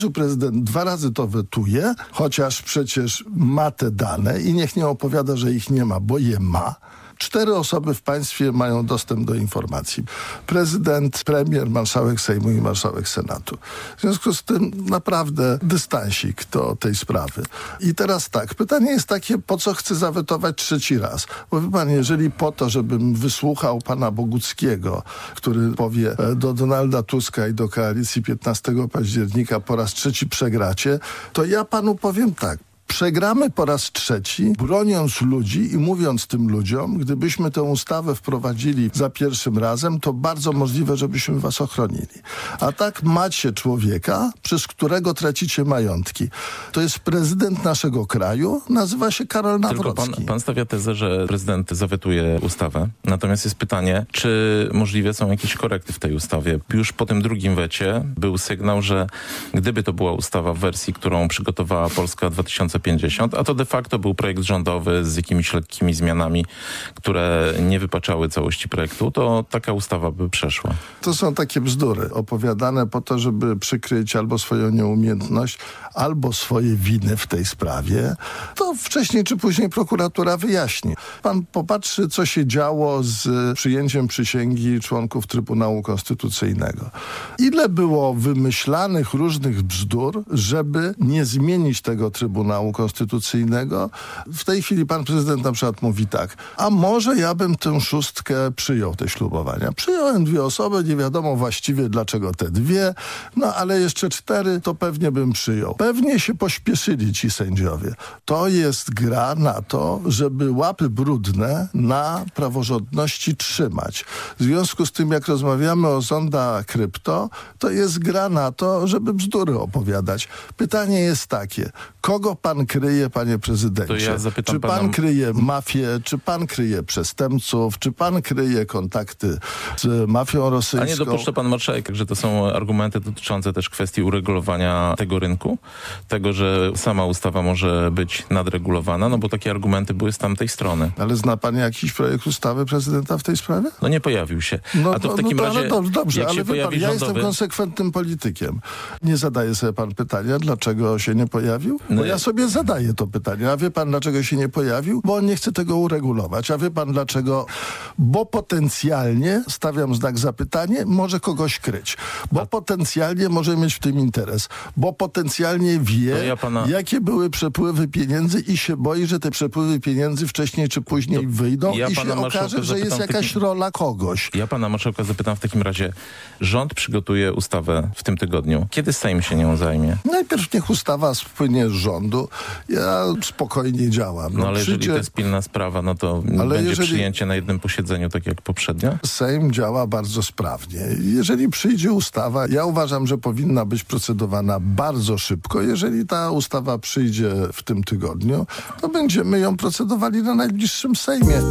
Prezydent 2 razy to wetuje, chociaż przecież ma te dane i niech nie opowiada, że ich nie ma, bo je ma. 4 osoby w państwie mają dostęp do informacji. Prezydent, premier, marszałek Sejmu i marszałek Senatu. W związku z tym naprawdę dystansik do tej sprawy. I teraz tak, pytanie jest takie, po co chcę zawetować 3. raz? Bo wie pan, jeżeli po to, żebym wysłuchał pana Boguckiego, który powie do Donalda Tuska i do koalicji 15 października po raz 3 przegracie, to ja panu powiem tak. Przegramy po raz 3, broniąc ludzi i mówiąc tym ludziom, gdybyśmy tę ustawę wprowadzili za pierwszym razem, to bardzo możliwe, żebyśmy was ochronili. A tak macie człowieka, przez którego tracicie majątki. To jest prezydent naszego kraju, nazywa się Karol Nawrocki. Tylko pan stawia tezę, że prezydent zawetuje ustawę. Natomiast jest pytanie, czy możliwe są jakieś korekty w tej ustawie. Już po tym drugim wecie był sygnał, że gdyby to była ustawa w wersji, którą przygotowała Polska 2050, a to de facto był projekt rządowy z jakimiś lekkimi zmianami, które nie wypaczały całości projektu, to taka ustawa by przeszła. To są takie bzdury opowiadane po to, żeby przykryć albo swoją nieumiejętność, albo swoje winy w tej sprawie. To wcześniej czy później prokuratura wyjaśni. Pan popatrzy, co się działo z przyjęciem przysięgi członków Trybunału Konstytucyjnego. Ile było wymyślanych różnych bzdur, żeby nie zmienić tego Trybunału Konstytucyjnego. W tej chwili pan prezydent na przykład mówi tak, a może ja bym tę 6 przyjął, te ślubowania. Przyjąłem 2 osoby, nie wiadomo właściwie dlaczego te 2, no ale jeszcze 4 to pewnie bym przyjął. Pewnie się pośpieszyli ci sędziowie. To jest gra na to, żeby łapy brudne na praworządności trzymać. W związku z tym, jak rozmawiamy o zonda krypto, to jest gra na to, żeby bzdury opowiadać. Pytanie jest takie, kogo pan kryje, panie prezydencie? To ja zapytam czy pan kryje mafię, czy pan kryje przestępców, czy pan kryje kontakty z mafią rosyjską? A nie dopuszcza pan marszałek, że to są argumenty dotyczące też kwestii uregulowania tego rynku? Tego, że sama ustawa może być nadregulowana? No bo takie argumenty były z tamtej strony. Ale zna pan jakiś projekt ustawy prezydenta w tej sprawie? No nie pojawił się. No, a to w takim razie, dobrze, ale wie pan, ja rządowy... jestem konsekwentnym politykiem. Nie zadaje sobie pan pytania, dlaczego się nie pojawił? Bo ja sobie zadaję to pytanie. A wie pan, dlaczego się nie pojawił? Bo on nie chce tego uregulować. A wie pan dlaczego? Bo potencjalnie, stawiam znak zapytania, może kogoś kryć. Bo potencjalnie może mieć w tym interes. Bo potencjalnie wie, jakie były przepływy pieniędzy i się boi, że te przepływy pieniędzy wcześniej czy później wyjdą i się okaże, że jest jakaś rola kogoś. Ja pana marszałka zapytam w takim razie. Rząd przygotuje ustawę w tym tygodniu. Kiedy Sejm się nią zajmie? Najpierw niech ustawa spłynie z rządu. Ja spokojnie działam. No ale jeżeli to jest pilna sprawa, no to będzie przyjęcie na jednym posiedzeniu, tak jak poprzednio? Sejm działa bardzo sprawnie. Jeżeli przyjdzie ustawa, ja uważam, że powinna być procedowana bardzo szybko. Jeżeli ta ustawa przyjdzie w tym tygodniu, to będziemy ją procedowali na najbliższym Sejmie.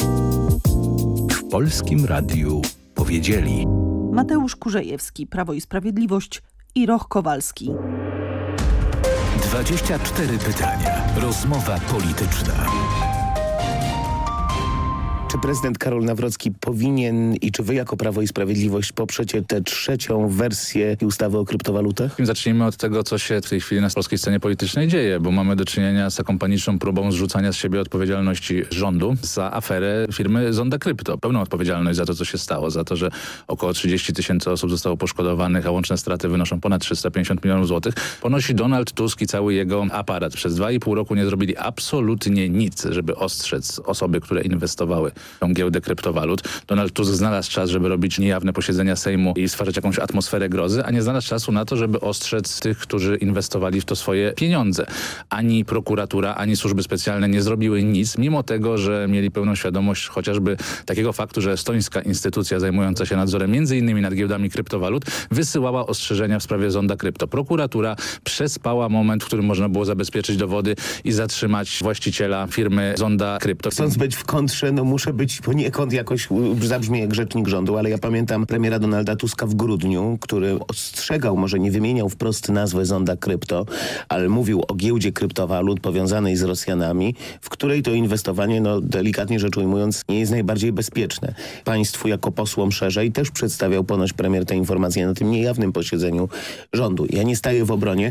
W Polskim Radiu powiedzieli Mateusz Kurzejewski, Prawo i Sprawiedliwość i Roch Kowalski. 24 pytania. Rozmowa polityczna. Czy prezydent Karol Nawrocki powinien i czy wy jako Prawo i Sprawiedliwość poprzecie tę 3. wersję ustawy o kryptowalutach? Zacznijmy od tego, co się w tej chwili na polskiej scenie politycznej dzieje, bo mamy do czynienia z taką paniczną próbą zrzucania z siebie odpowiedzialności rządu za aferę firmy Zonda Krypto. Pełną odpowiedzialność za to, co się stało, za to, że około 30 000 osób zostało poszkodowanych, a łączne straty wynoszą ponad 350 milionów złotych, ponosi Donald Tusk i cały jego aparat. Przez 2,5 roku nie zrobili absolutnie nic, żeby ostrzec osoby, które inwestowały tą giełdę kryptowalut. Donald Tusk znalazł czas, żeby robić niejawne posiedzenia Sejmu i stwarzać jakąś atmosferę grozy, a nie znalazł czasu na to, żeby ostrzec tych, którzy inwestowali w to swoje pieniądze. Ani prokuratura, ani służby specjalne nie zrobiły nic, mimo tego, że mieli pełną świadomość chociażby takiego faktu, że estońska instytucja zajmująca się nadzorem m.in. nad giełdami kryptowalut wysyłała ostrzeżenia w sprawie Zonda Krypto. Prokuratura przespała moment, w którym można było zabezpieczyć dowody i zatrzymać właściciela firmy Zonda Krypto. Chcąc być w kontrze, no muszę muszę być poniekąd jakoś, zabrzmi jak rzecznik rządu, ale ja pamiętam premiera Donalda Tuska w grudniu, który ostrzegał, może nie wymieniał wprost nazwę Zonda Krypto, ale mówił o giełdzie kryptowalut powiązanej z Rosjanami, w której to inwestowanie, delikatnie rzecz ujmując, nie jest najbardziej bezpieczne. Państwu jako posłom szerzej też przedstawiał ponoć premier te informacje na tym niejawnym posiedzeniu rządu. Ja nie staję w obronie